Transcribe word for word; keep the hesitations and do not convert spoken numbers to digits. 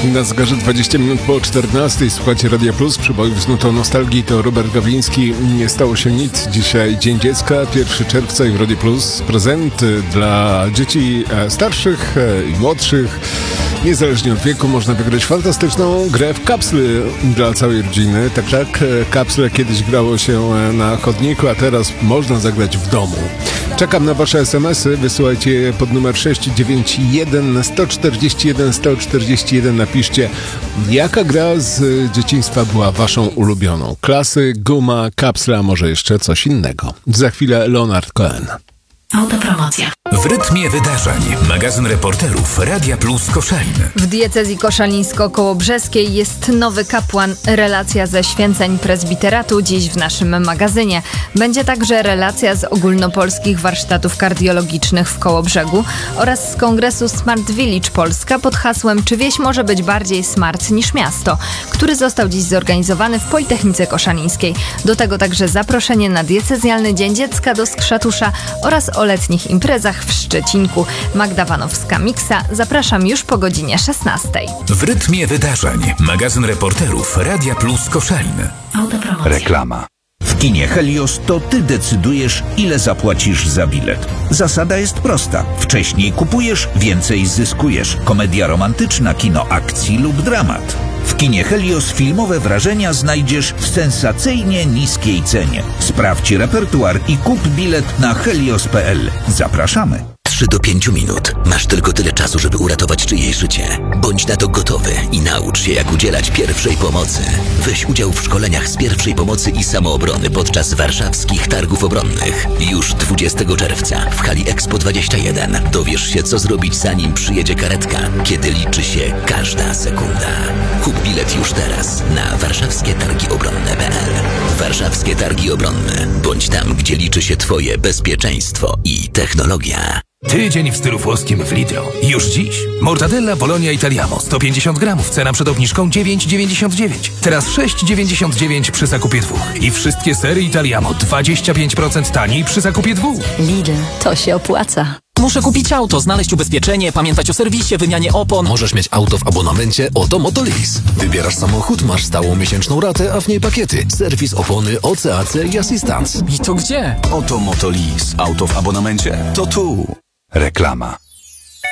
Na zegarze dwadzieścia minut po czternastej. Słuchajcie Radia Plus, przybojów z nutą nostalgii. To Robert Gawliński. Nie stało się nic. Dzisiaj Dzień Dziecka, pierwszego czerwca i w Radiu Plus prezenty dla dzieci starszych i młodszych. Niezależnie od wieku można wygrać fantastyczną grę w kapsly dla całej rodziny. Tak, tak, kapsle kiedyś grało się na chodniku, a teraz można zagrać w domu. Czekam na wasze es em esy. Wysyłajcie je pod numer sześć dziewięć jeden sto czterdzieści jeden sto czterdzieści jeden. Napiszcie, jaka gra z dzieciństwa była waszą ulubioną. Klasy, guma, kapsle, a może jeszcze coś innego. Za chwilę Leonard Cohen. Autopromocja. W rytmie wydarzeń. Magazyn reporterów Radia Plus Koszalin. W diecezji koszalińsko-kołobrzeskiej jest nowy kapłan. Relacja ze święceń prezbiteratu dziś w naszym magazynie. Będzie także relacja z ogólnopolskich warsztatów kardiologicznych w Kołobrzegu oraz z kongresu Smart Village Polska pod hasłem Czy wieś może być bardziej smart niż miasto, który został dziś zorganizowany w Politechnice Koszalińskiej. Do tego także zaproszenie na diecezjalny Dzień Dziecka do Skrzatusza oraz o letnich imprezach w Szczecinku. Magda Wanowska-Miksa. Zapraszam już po godzinie szesnastej. W rytmie wydarzeń. Magazyn reporterów Radia Plus Koszalin. Autopromocja. Reklama. W kinie Helios to ty decydujesz, ile zapłacisz za bilet. Zasada jest prosta. Wcześniej kupujesz, więcej zyskujesz. Komedia romantyczna, kino akcji lub dramat. W kinie Helios filmowe wrażenia znajdziesz w sensacyjnie niskiej cenie. Sprawdź repertuar i kup bilet na helios kropka pe el. Zapraszamy. trzy do pięciu minut. Masz tylko tyle czasu, żeby uratować czyjeś życie. Bądź na to gotowy i naucz się, jak udzielać pierwszej pomocy. Weź udział w szkoleniach z pierwszej pomocy i samoobrony podczas warszawskich targów obronnych. Już dwudziestego czerwca w hali Expo dwadzieścia jeden dowiesz się, co zrobić, zanim przyjedzie karetka, kiedy liczy się każda sekunda. Kup bilet już teraz na warszawskie targi obronne kropka pe el. Warszawskie Targi Obronne. Bądź tam, gdzie liczy się twoje bezpieczeństwo i technologia. Tydzień w stylu włoskim w Lidlo. Już dziś. Mortadella Bologna Italiamo sto pięćdziesiąt gramów. Cena przed obniżką dziewięć dziewięćdziesiąt dziewięć. Teraz sześć dziewięćdziesiąt dziewięć przy zakupie dwóch. I wszystkie sery Italiamo dwadzieścia pięć procent taniej przy zakupie dwóch. Lidl, to się opłaca. Muszę kupić auto, znaleźć ubezpieczenie, pamiętać o serwisie, wymianie opon. Możesz mieć auto w abonamencie Oto Motolease. Wybierasz samochód, masz stałą miesięczną ratę, a w niej pakiety. Serwis, opony, O C A C i asystans. I to gdzie? Oto Motolease. Auto w abonamencie. To tu. Reklama.